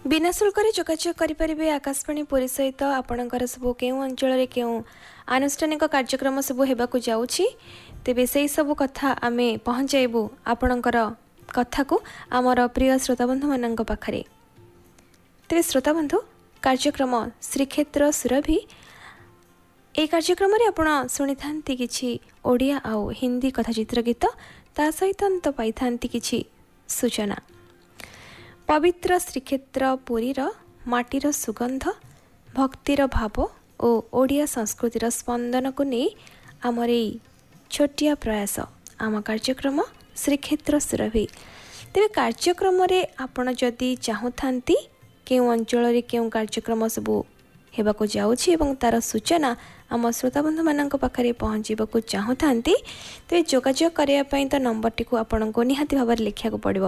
बिना शुल्करे जोगाजोग करें आकाशवाणी पुरी सहित आपणकर सब केउं अंचल केउं आनुष्ठानिक कार्यक्रम सब होबाकू जाउछि तेबे सेही सब कथा आमे पहुँचाइबू आपणकर कथा को आमर प्रिय श्रोताबंधु मानक पाखरे। तेबे श्रोताबंधु कार्यक्रम श्रीक्षेत्र सुरभि ए कार्यक्रम रे आपण शुणी थांती किछि ओडिया आउ हिंदी कथाचित्र गीत ता सहित अंत पाई थांती किछि सूचना। पवित्र श्रीक्षेत्र पुरीर माटीर सुगंध भक्तिर भाव और ओडिया संस्कृतिर स्पंदन को नहीं आमर एई छोटिया प्रयास आम कार्यक्रम श्रीक्षेत्र सुरभि। तेरे कार्यक्रम रे आपण जदि चाहूथांती केउं अंचल केउं कार्यक्रम सबू हेबाको जाउछि एवं तार सूचना आम श्रोताबंधु मानक पाखरे पहुँचवाक चाहूथांती तेरे जोगाजोग करने पई तो नंबर टी को आपनको निहाती भाव लिखा पड़ो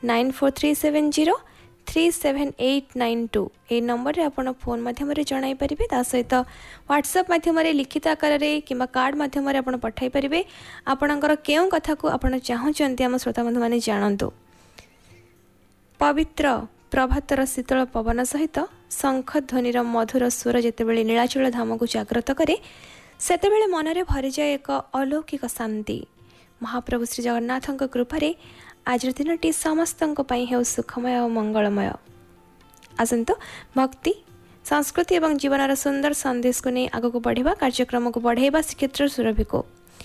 9437037892 ए नंबर रे आपण फोन माध्यम रे जणाई परिबे ता सहित व्हाट्सएप माध्यम रे लिखित आकार रे किंबा कार्ड माध्यम रे आपण पठाई परिबे आपणकर केउं कथा को आपण चाहूचंती आम श्रोताबंधु माने जानंतु। पवित्र प्रभातर शीतल पवन सहित शंख ध्वनिर मधुर स्वर जेतेबेले नीलाचल धाम को जागृत करे सेतेबेले मनरे भरी जाए एक अलौकिक शांति। महाप्रभु श्री जगन्नाथଙ୍କ कृपारे आज दिनटी समस्तଙ୍କ ପାଇଁ ହେଉ ସୁଖମୟ ଓ ମଙ୍ଗଳମୟ। ଆସନ୍ତୁ ଭକ୍ତି ସଂସ୍କୃତି ଏବଂ ଜୀବନର ସୁନ୍ଦର ସନ୍ଦେଶକୁ ନେଇ ଆଗକୁ ବଢ଼ିବା କାର୍ଯ୍ୟକ୍ରମକୁ ବଢ଼େଇବା ଶ୍ରୀକ୍ଷେତ୍ର ସୁରଭିକୁ।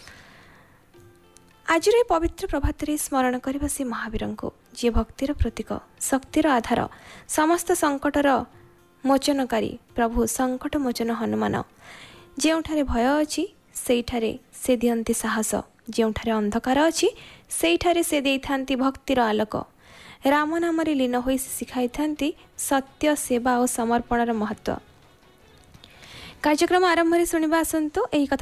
ଆଜିର ଏହି ପବିତ୍ର ପ୍ରଭାତରେ ସ୍ମରଣ କରିବା ସେ ମହାବୀରଙ୍କୁ ଯିଏ ଭକ୍ତିର ପ୍ରତୀକ ଶକ୍ତିର ଆଧାର ସମସ୍ତ ସଙ୍କଟର ମୋଚନକାରୀ ପ୍ରଭୁ ସଙ୍କଟ ମୋଚନ ହନୁମାନ। ଯେଉଁଠାରେ ଭୟ ଅଛି ସେଇଠାରେ ସେ ଦିଅନ୍ତି ସାହସ, ଯେଉଁଠାରେ ଅନ୍ଧକାର ଅଛି ସେଇଠାରେ ସେ ଦେଇଥାନ୍ତି ଭକ୍ତିର ଆଲୋକ। ରାମ ନାମରେ ଲୀନ ହୋଇ ଶିଖାଇଥାନ୍ତି ସତ୍ୟ ସେବା ଓ ସମର୍ପଣର ମହତ୍ଵ। କାର୍ଯ୍ୟକ୍ରମ ଆରମ୍ଭରେ ଶୁଣିବା ଆସନ୍ତୁ ଏହି କଥା